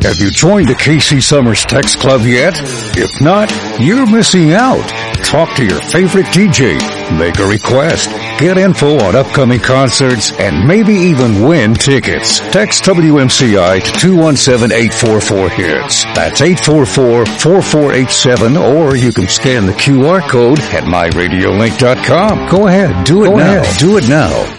Have you joined the KC Summers Text Club yet? If not, you're missing out. Talk to your favorite DJ, make a request, get info on upcoming concerts, and maybe even win tickets. Text WMCI to 217-844-HITS. That's 844-4487, or you can scan the QR code at myradiolink.com. Go ahead, do it now.